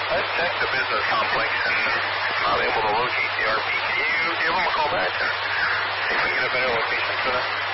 I checked the business complex and not able to locate the RP. Can you give them a call back and see if we can get a better location for that?